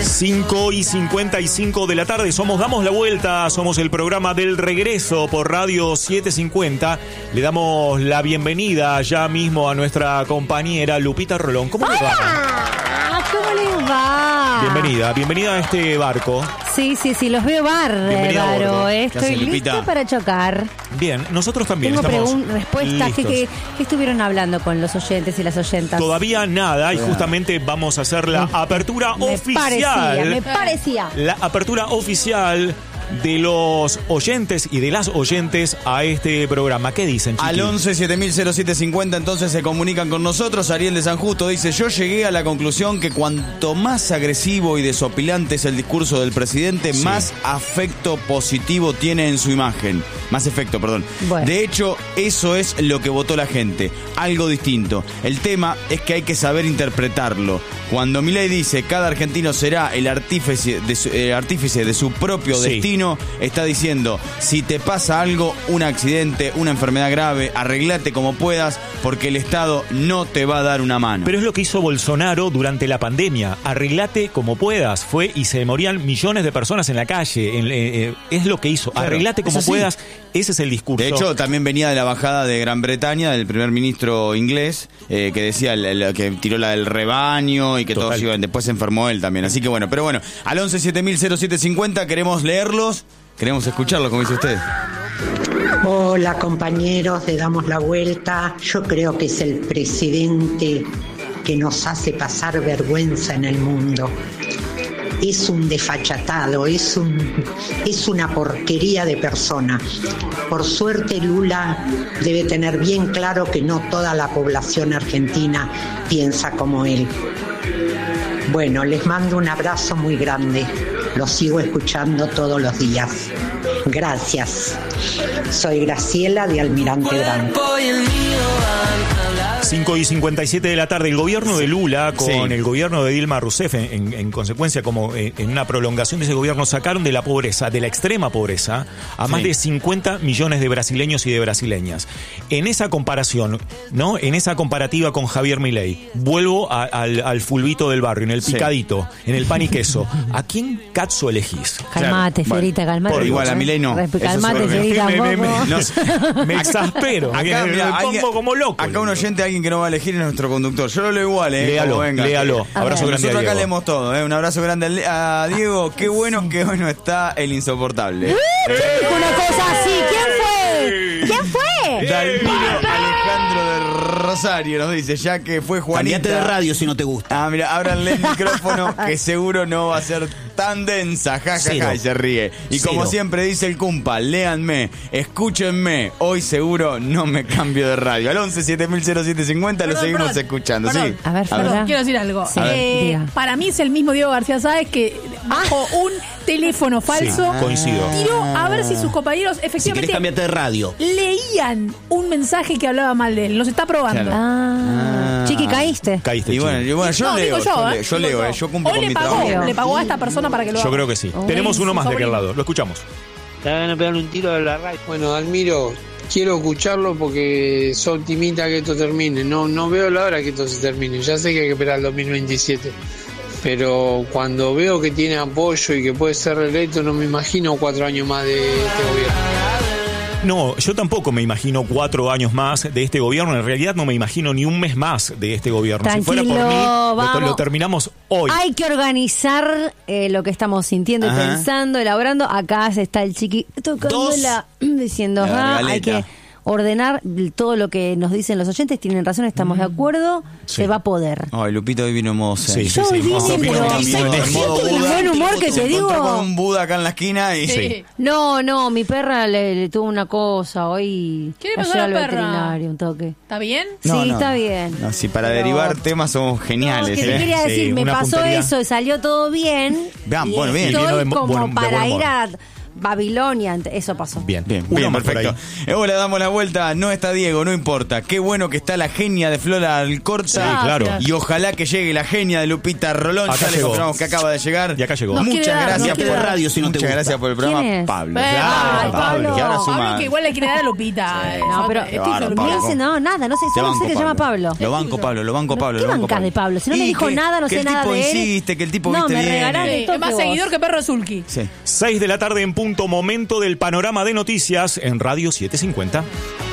5:55 de la tarde, damos la vuelta, somos el programa del regreso por Radio 750. Le damos la bienvenida ya mismo a nuestra compañera Lupita Rolón. ¿Cómo le va? ¿Cómo les va? Bienvenida a este barco. Sí, los veo bárbaro. Estoy lista para chocar. Bien, nosotros también tengo respuestas. ¿Qué estuvieron hablando con los oyentes y las oyentas? Todavía nada, y justamente vamos a hacer la apertura oficial. Me parecía. La apertura oficial de los oyentes y de las oyentes a este programa. ¿Qué dicen, chiquillos? Al 11 700750 entonces se comunican con nosotros. Ariel de San Justo dice: yo llegué a la conclusión que cuanto más agresivo y desopilante es el discurso del presidente, más afecto positivo tiene en su imagen. Más efecto, perdón. Bueno. De hecho, eso es lo que votó la gente. Algo distinto. El tema es que hay que saber interpretarlo. Cuando Milei dice cada argentino será el artífice de su propio destino, está diciendo: si te pasa algo, un accidente, una enfermedad grave, arreglate como puedas, porque el Estado no te va a dar una mano. Pero es lo que hizo Bolsonaro durante la pandemia. Arreglate como puedas. Fue y se morían millones de personas en la calle. Es lo que hizo. Claro, arreglate como puedas. Ese es el discurso. De hecho, también venía de la bajada de Gran Bretaña, del primer ministro inglés, que decía que tiró la del rebaño y que todos iban. Después se enfermó él también. Así que bueno, pero bueno, al 11 700750 queremos leerlos, queremos escucharlos, como dice usted. Hola compañeros de Damos la Vuelta. Yo creo que es el presidente que nos hace pasar vergüenza en el mundo. Es un desfachatado, es una porquería de persona. Por suerte Lula debe tener bien claro que no toda la población argentina piensa como él. Bueno, les mando un abrazo muy grande. Los sigo escuchando todos los días. Gracias. Soy Graciela de Almirante Brown. 5:57 de la tarde. El gobierno de Lula con el gobierno de Dilma Rousseff, en consecuencia, como en una prolongación de ese gobierno, sacaron de la pobreza, de la extrema pobreza, a más de 50 millones de brasileños y de brasileñas. En esa comparación, ¿no? En esa comparativa con Javier Milei, vuelvo al fulbito del barrio, en el picadito, en el pan y queso. ¿A quién cazzo elegís? Calmate, Fierita, calmate. Por igual, a Milei no. Calmate, Fierita, me exaspero. Acá, me pongo como loco. Acá un oyente, alguien que no va a elegir, es nuestro conductor. Yo lo leo igual, Léalo. Abrazo grande a Diego. Nosotros acá leemos todo, Un abrazo grande a Diego. Qué bueno está el insoportable. Una cosa así. ¿Quién fue? Dalmiro Alejandro de Rosario nos dice: ya que fue Juanita. Cambiate de radio si no te gusta. Mira, ábranle el micrófono, que seguro no va a ser tan densa. Y se ríe. Y como siempre dice el cumpa: léanme, escúchenme. Hoy seguro no me cambio de radio. Al 11 700750 lo seguimos escuchando. Perdón. Sí. A ver, quiero decir algo. Para mí es el mismo Diego García Sáez que bajo un teléfono falso. Coincido. Tiró a ver si sus compañeros efectivamente. Si querés, cambiate de radio. Leían un mensaje que hablaba mal de él. Los está probando. Chiqui, caíste. Y bueno, yo leo. Yo cumplo con mi trabajo. Le pagó a esta persona para que lo haga. Yo creo que sí. Tenemos uno más de aquel lado. Lo escuchamos. Te van a pegar un tiro de la radio. Bueno, Dalmiro, quiero escucharlo porque soy optimista que esto termine. No veo la hora que esto se termine. Ya sé que hay que esperar el 2027. Pero cuando veo que tiene apoyo y que puede ser reelecto, no me imagino 4 años más de este gobierno. No, yo tampoco me imagino 4 años más de este gobierno. En realidad no me imagino ni un mes más de este gobierno. Tranquilo, si fuera por mí, lo terminamos hoy. Hay que organizar lo que estamos sintiendo y pensando, elaborando. Acá está el chiqui tocándola, diciendo, hay que ordenar todo lo que nos dicen los oyentes. Tienen razón, estamos de acuerdo. Se va a poder. Ay, Lupito hoy vino en modo zen. Yo hoy vine el buen humor que te digo. Con un Buda acá en la esquina y No, mi perra le tuvo una cosa hoy. ¿Qué le pasó a la perra? Veterinario, un toque. ¿Está bien? Sí, está bien. No, si para derivar temas somos geniales. No, quería decir, me pasó puntería. eso, salió todo bien. Bueno, bien. Estoy como para ir a Babilonia, eso pasó. Bien, perfecto. Hola, damos la vuelta. No está Diego, no importa. Qué bueno que está la genia de Flora Alcorta. Sí, claro. Y ojalá que llegue la genia de Lupita Rolón. Acá ya le confirmamos que acaba de llegar. Y acá llegó. Muchas gracias por radio, si no te Muchas gusta. gracias por el programa, Pablo. Pablo. Que ahora suma... Pablo, que igual le quiere dar a Lupita. No, pero Pablo. nada, no sé, solo sé que se llama Pablo. Lo banco Pablo. ¿Qué bancas de Pablo? Si no me dijo nada, no sé nada de él. Que el tipo insiste, que el tipo viste bien. No, me regalaron Es más seguidor que Perro Zulki. Sí. 6 de la tarde en punto, momento del panorama de noticias en Radio 750.